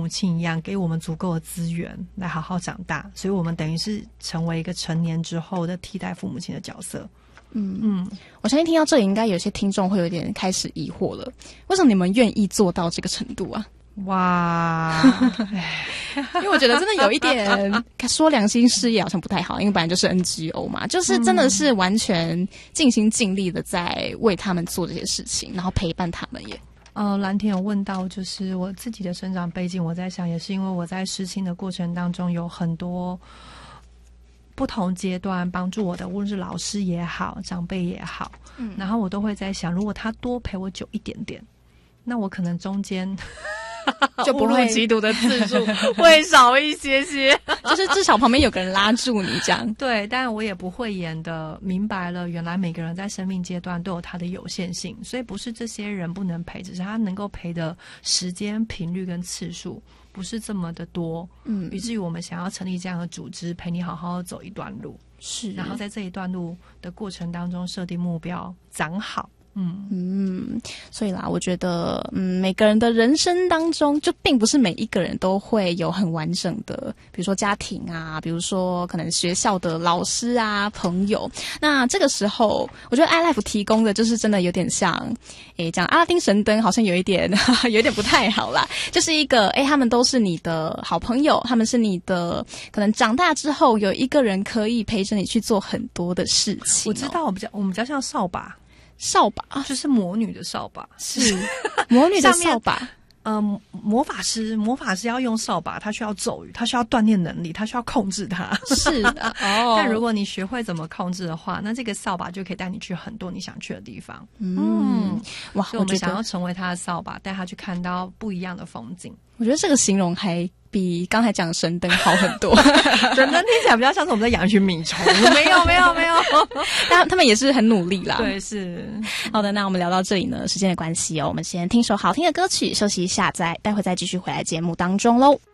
母亲一样，给我们足够的资源来好好长大，所以我们等于是成为一个成年之后的替代父母亲的角色。 我相信听到这里，应该有些听众会有点开始疑惑了，为什么你们愿意做到这个程度啊？ 哇， 因为我觉得真的有一点说良心事业好像不太好，因为本来就是 NGO 嘛，就是真的是完全尽心尽力的在为他们做这些事情，然后陪伴他们耶。 蓝田有问到就是我自己的生长背景，我在想也是因为我在失亲的过程当中有很多不同阶段帮助我的，无论是老师也好，长辈也好，然后我都会在想，如果他多陪我久一点点，那我可能中间就不会吸毒的次数会少一些些， 就是至少旁边有个人拉住你这样。 对，但我也不会演的明白了，原来每个人在生命阶段都有他的有限性，所以不是这些人不能陪，只是他能够陪的时间、频率跟次数不是这么的多，以至于我们想要成立这样的组织，陪你好好走一段路， 是， 然后在这一段路的过程当中设定目标，长好。 所以啦，我觉得，每个人的人生当中，就并不是每一个人都会有很完整的，比如说家庭啊，比如说可能学校的老师啊、朋友。那这个时候，我觉得 iLife 提供的就是真的有点像，讲阿拉丁神灯好像有一点不太好啦，就是一个，他们都是你的好朋友，他们是你的，可能长大之后有一个人可以陪着你去做很多的事情。 我知道，我们比较像扫把。 扫把就是魔女的扫把， 是魔女的扫把。 魔法师要用扫把，他需要咒语，他需要锻炼能力，他需要控制它。 是的但如果你学会怎么控制的话，那这个扫把就可以带你去很多你想去的地方。 哇！ 所以我们想要成为他的扫把，带他去看到不一样的风景。 我觉得这个形容还比刚才讲的神灯好很多。 神灯听起来比较像是我们在养一群米虫。没有， 但他们也是很努力啦。 对，是。 好的，那我们聊到这里呢，时间的关系我们先听首好听的歌曲休息一下，待会再继续回来节目当中喽。